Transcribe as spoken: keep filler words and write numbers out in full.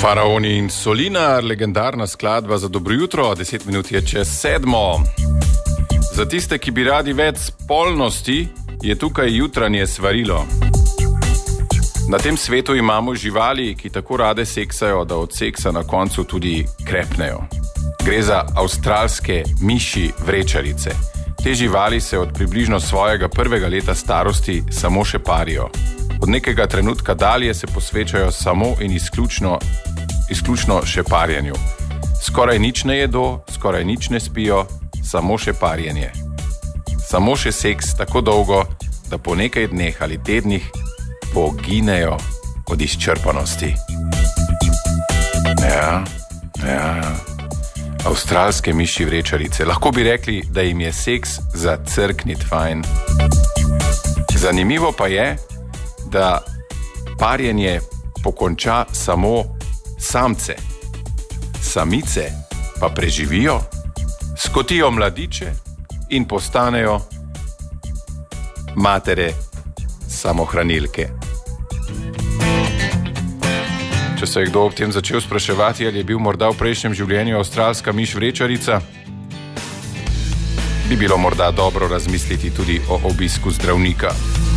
Faraoni in Solina, legendarna skladba za dobro jutro, deset minut je čez sedmo. Za tiste, ki bi radi več spolnosti, je tukaj jutranje svarilo. Na tem svetu imamo živali, ki tako rade seksajo, da od seksa na koncu tudi krepnejo. Gre za avstralske miši vrečarice. Te živali se od približno svojega prvega leta starosti samo še parijo. Od nekega trenutka dalje se posvečajo samo in izključno, izključno še parjenju. Skoraj nič ne jedo, skoraj nič ne spijo, samo še parjenje. Samo še seks tako dolgo, da po nekaj dneh ali tednih poginejo od izčrpanosti. Ja, ja, avstralske miši vrečarice. Lahko bi rekli, da jim je seks za crknit fajn. Zanimivo pa je, da parjenje pokonča samo samce. Samice pa preživijo, skotijo mladiče in postanejo matere samohranilke. Če se je kdo ob tem začel spraševati, ali je bil morda v prejšnjem življenju avstralska miš vrečarica, bi bilo morda dobro razmisliti tudi o obisku zdravnika.